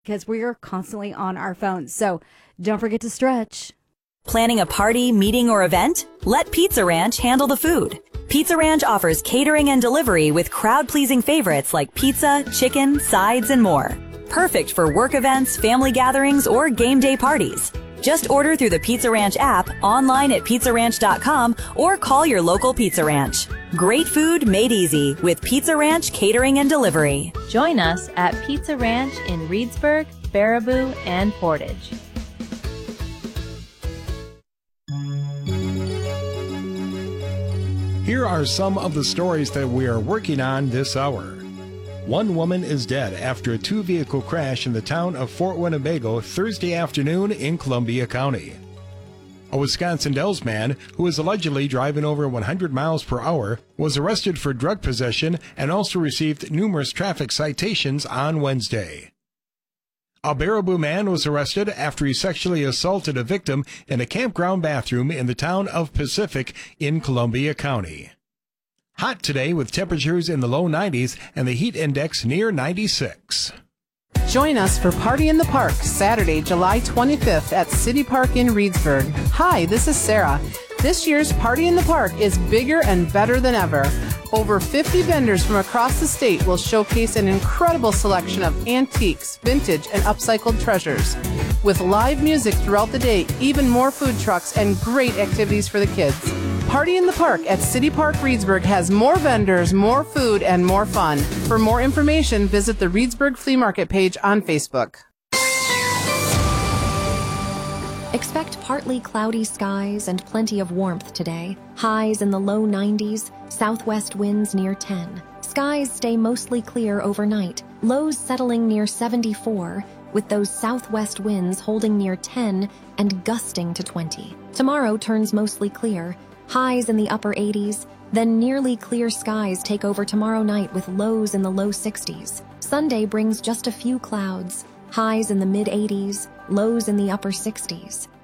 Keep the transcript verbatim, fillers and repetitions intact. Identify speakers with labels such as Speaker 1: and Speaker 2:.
Speaker 1: because we are constantly on our phones. So don't forget to stretch.
Speaker 2: Planning a party, meeting, or event? Let Pizza Ranch handle the food. Pizza Ranch offers catering and delivery with crowd-pleasing favorites like pizza, chicken, sides, and more. Perfect for work events, family gatherings, or game day parties. Just order through the Pizza Ranch app, online at pizza ranch dot com, or call your local Pizza Ranch. Great food made easy with Pizza Ranch Catering and Delivery.
Speaker 3: Join us at Pizza Ranch in Reedsburg, Baraboo, and Portage.
Speaker 4: Here are some of the stories that we are working on this hour. One woman is dead after a two-vehicle crash in the town of Fort Winnebago Thursday afternoon in Columbia County. A Wisconsin Dells man who was allegedly driving over one hundred miles per hour was arrested for drug possession and also received numerous traffic citations on Wednesday. A Baraboo man was arrested after he sexually assaulted a victim in a campground bathroom in the town of Pacific in Columbia County. Hot today with temperatures in the low nineties and the heat index near ninety-six.
Speaker 5: Join us for Party in the Park, Saturday, July twenty-fifth at City Park in Reedsburg. Hi, this is Sarah. This year's Party in the Park is bigger and better than ever. Over fifty vendors from across the state will showcase an incredible selection of antiques, vintage, and upcycled treasures. With live music throughout the day, even more food trucks, and great activities for the kids. Party in the Park at City Park Reedsburg has more vendors, more food, and more fun. For more information, visit the Reedsburg Flea Market page on Facebook.
Speaker 6: Expect partly cloudy skies and plenty of warmth today. Highs in the low nineties, southwest winds near ten. Skies stay mostly clear overnight, lows settling near seventy-four, with those southwest winds holding near ten and gusting to twenty. Tomorrow turns mostly clear, highs in the upper eighties, then nearly clear skies take over tomorrow night with lows in the low sixties. Sunday brings just a few clouds, highs in the mid eighties, lows in the upper sixties.